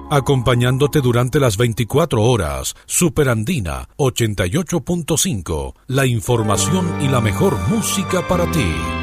Acompañándote durante las 24 horas, Superandina 88.5, la información y la mejor música para ti.